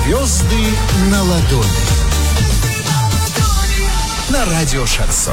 Звезды на ладони. На радио Шансон.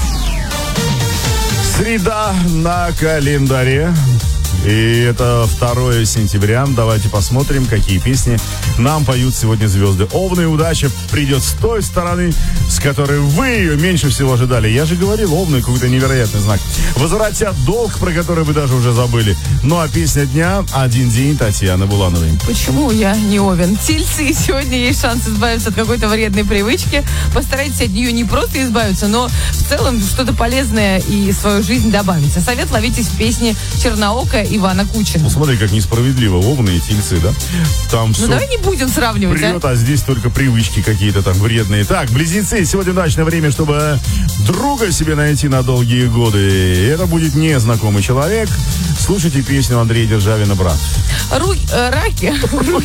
Среда на календаре. И это 2 сентября. Давайте посмотрим, какие песни нам поют сегодня звезды. Овны, удача придет с той стороны, с которой вы ее меньше всего ожидали. Я же говорил, овны какой-то невероятный знак. Возвратят долг, про который вы даже уже забыли. Ну а песня дня «Один день» Татьяны Булановой. Почему я не овен? Тельцы, сегодня есть шанс избавиться от какой-то вредной привычки. Постарайтесь от нее не просто избавиться, но в целом что-то полезное и в свою жизнь добавить. А совет ловитесь в песне «Черноокая» Ивана Кучина. Ну, смотри, как несправедливо. Овны и тельцы, да? Там все давай не будем сравнивать, придет, а здесь только привычки какие-то там вредные. Так, близнецы, сегодня удачное время, чтобы друга себе найти на долгие годы. И это будет незнакомый человек. Слушайте песню Андрея Державина «Брат». Раки.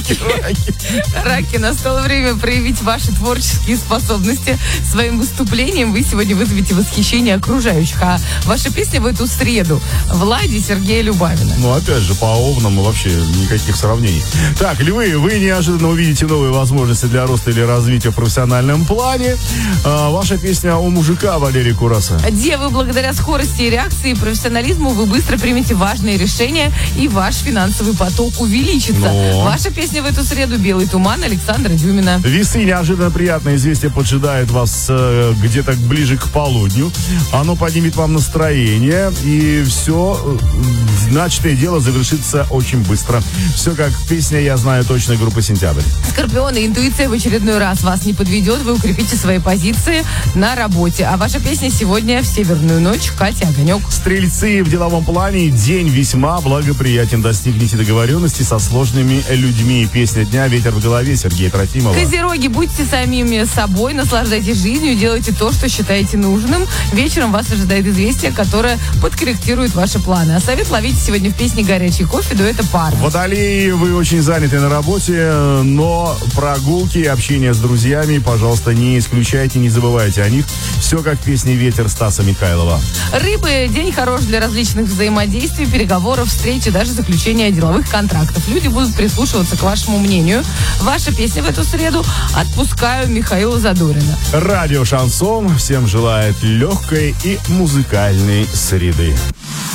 Раки, настало время проявить ваши творческие способности. Своим выступлением вы сегодня вызовете восхищение окружающих. А ваша песня в эту среду Влади Сергея Любавина. Ну, опять же, по овнам вообще никаких сравнений. Так, львы, вы неожиданно увидите новые возможности для роста или развития в профессиональном плане. Ваша песня «О мужика» Валерия Кураса. Девы, благодаря скорости и реакции и профессионализму вы быстро примете важные решения, и ваш финансовый поток увеличится. Ваша песня в эту среду «Белый туман» Александра Дюмина. Весы, неожиданно приятное известие поджидает вас где-то ближе к полудню. Оно поднимет вам настроение, и все начатое дело завершится очень быстро. Все как песня «Я знаю точно» группы «Сентябрь». Скорпионы, интуиция в очередной раз вас не подведет, вы укрепите свои позиции на работе. А ваша песня сегодня в «Северную ночь» Катя Огонек. Стрельцы, в деловом плане день весьма благоприятен. Достигните договоренности со сложными людьми. Песня дня «Ветер в голове» Сергея Трофимова. Козероги, будьте самими собой, наслаждайтесь жизнью, делайте то, что считаете нужным. Вечером вас ожидает известие, которое подкорректирует ваши планы. А совет ловите сегодня в песне «Горячий кофе» дуэта «Пар». Водолеи, вы очень заняты на работе, но прогулки и общение с друзьями, пожалуйста, не исключайте, не забывайте о них. Все как в песне «Ветер» Стаса Михайлова. Рыбы, день хорош для различных взаимодействий, переговоров, встреч и даже заключения деловых контрактов. Люди будут прислушиваться к вашему мнению. Ваша песня в эту среду «Отпускаю» Михаила Задорина. Радио «Шансон» всем желает легкой и музыкальной среды.